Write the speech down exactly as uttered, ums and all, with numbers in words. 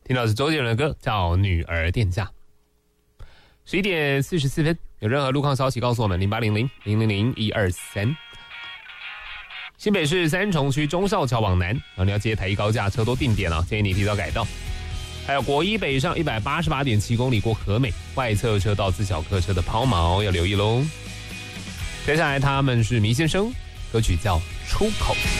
听到是周杰伦的歌，叫《女儿店家》。十一点四十四分，有任何路况消息告诉我们零八零零零零零一二三。新北市三重区忠孝桥往南，然后你要接台一高架，车都定点了，建议你提早改道。还有国一北上一百八十八点七公里过和美，外侧车道自小客车的抛锚要留意喽。接下来他们是迷先生，歌曲叫《出口》。